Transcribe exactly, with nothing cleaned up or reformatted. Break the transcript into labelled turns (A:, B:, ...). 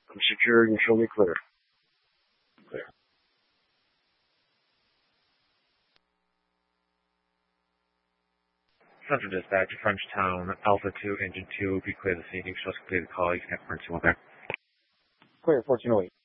A: I'm secured and show me clear.
B: Clear.
C: Central Dispatch, Frenchtown, Alpha two, Engine two, be clear this evening. Show us clear the call. You can have French one there.
A: Clear, fourteen oh eight.